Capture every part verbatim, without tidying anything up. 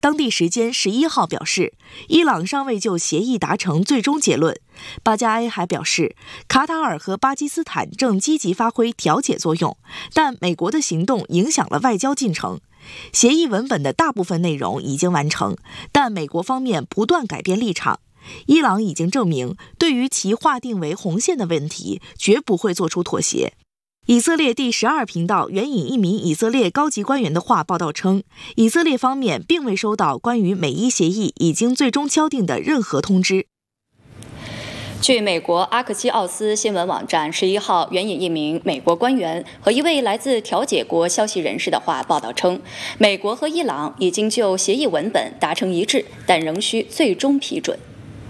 当地时间十一号表示，伊朗尚未就协议达成最终结论。巴加埃还表示，卡塔尔和巴基斯坦正积极发挥调解作用，但美国的行动影响了外交进程。协议文本的大部分内容已经完成，但美国方面不断改变立场。伊朗已经证明，对于其划定为红线的问题，绝不会做出妥协。以色列第十二频道援引一名以色列高级官员的话报道称，以色列方面并未收到关于美伊协议已经最终敲定的任何通知。 据美国阿克西奥斯新闻网站十一号援引一名美国官员和一位来自调解国消息人士的话报道称，美国和伊朗已经就协议文本达成一致，但仍需最终批准。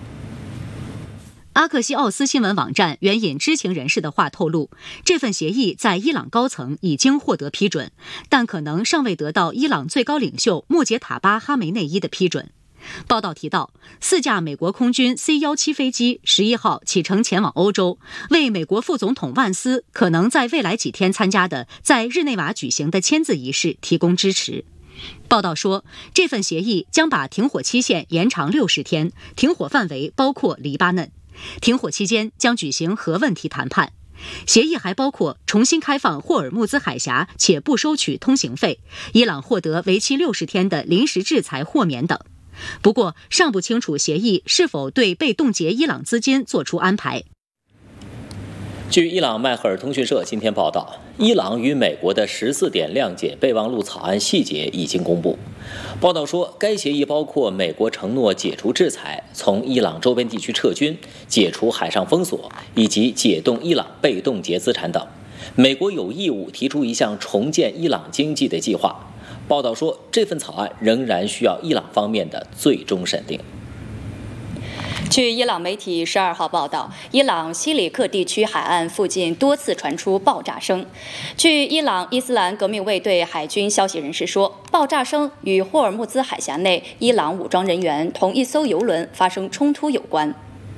阿克西奥斯新闻网站援引知情人士的话透露，这份协议在伊朗高层已经获得批准，但可能尚未得到伊朗最高领袖穆杰塔巴·哈梅内伊的批准。报道提到，四架美国空军 C 十七 飞机十一号启程前往欧洲，为美国副总统万斯可能在未来几天参加的在日内瓦举行的签字仪式提供支持。报道说，这份协议将把停火期限延长六十天，停火范围包括黎巴嫩。停火期间将举行核问题谈判。协议还包括重新开放霍尔木兹海峡且不收取通行费，伊朗获得为期六十天的临时制裁豁免等。不过，尚不清楚协议是否对被冻结伊朗资金作出安排。 据伊朗迈赫尔通讯社今天报道，伊朗与美国的十四点谅解备忘录草案细节已经公布。报道说，该协议包括美国承诺解除制裁、从伊朗周边地区撤军、解除海上封锁以及解冻伊朗被冻结资产等。美国有义务提出一项重建伊朗经济的计划。报道说，这份草案仍然需要伊朗方面的最终审定。 据伊朗媒体十二号报道，伊朗西里克地区海岸附近多次传出爆炸声。据伊朗伊斯兰革命卫队海军消息人士说，爆炸声与霍尔木兹海峡内伊朗武装人员同一艘油轮发生冲突有关。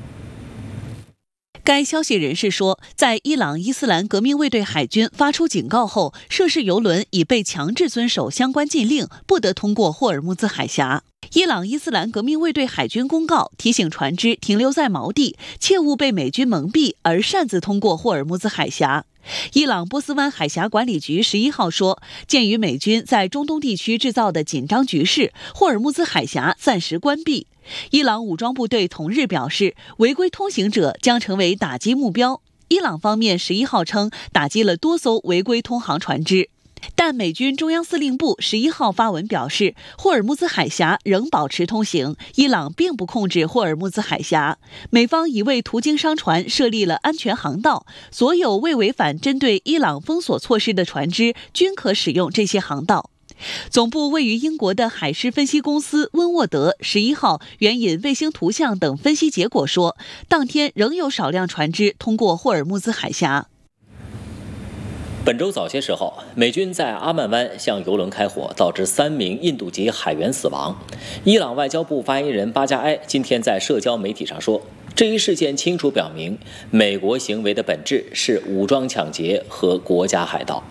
该消息人士说，在伊朗伊斯兰革命卫队海军发出警告后，涉事油轮已被强制遵守相关禁令，不得通过霍尔木兹海峡。伊朗伊斯兰革命卫队海军公告提醒船只停留在锚地，切勿被美军蒙蔽而擅自通过霍尔木兹海峡。伊朗波斯湾海峡管理局十一号说，鉴于美军在中东地区制造的紧张局势，霍尔木兹海峡暂时关闭。伊朗武装部队同日表示，违规通行者将成为打击目标。伊朗方面十一号称，打击了多艘违规通航船只。但美军中央司令部十一号发文表示，霍尔木兹海峡仍保持通行，伊朗并不控制霍尔木兹海峡。美方已为途经商船设立了安全航道，所有未违反针对伊朗封锁措施的船只均可使用这些航道。总部位于英国的海事分析公司温沃德十一号援引卫星图像等分析结果说，当天仍有少量船只通过霍尔木兹海峡。 本周早些时候，美军在阿曼湾向油轮开火，导致三名印度籍海员死亡。伊朗外交部发言人巴加埃今天在社交媒体上说，这一事件清楚表明，美国行为的本质是武装抢劫和国家海盗。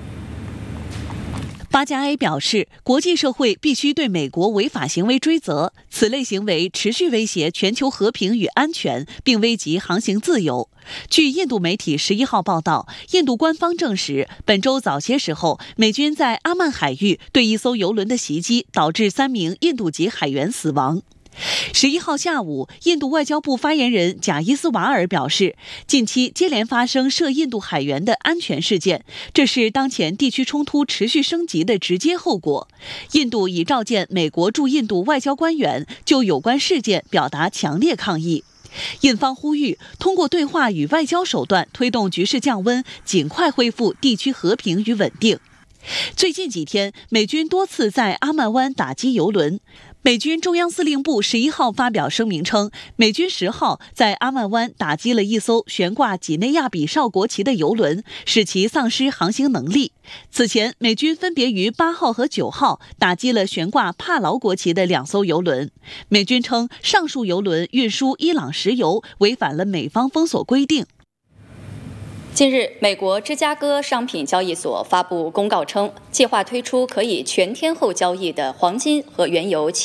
巴加埃表示，国际社会必须对美国违法行为追责，此类行为持续威胁全球和平与安全，并危及航行自由。据印度媒体十一号报道，印度官方证实，本周早些时候，美军在阿曼海域对一艘油轮的袭击，导致三名印度籍海员死亡。十一号下午，印度外交部发言人贾伊斯瓦尔表示，近期接连发生涉印度海员的安全事件，这是当前地区冲突持续升级的直接后果。印度已召见美国驻印度外交官员，就有关事件表达强烈抗议。印方呼吁通过对话与外交手段推动局势降温，尽快恢复地区和平与稳定。最近几天，美军多次在阿曼湾打击油轮。美军中央司令部十一号发表声明称，美军十号在阿曼湾打击了一艘悬挂几内亚比绍国旗的油轮，使其丧失航行能力。此前，美军分别于八号和九号打击了悬挂帕劳国旗的两艘油轮。美军称，上述油轮运输伊朗石油，违反了美方封锁规定。 近日，美国芝加哥商品交易所发布公告称，计划推出可以全天候交易的黄金和原油期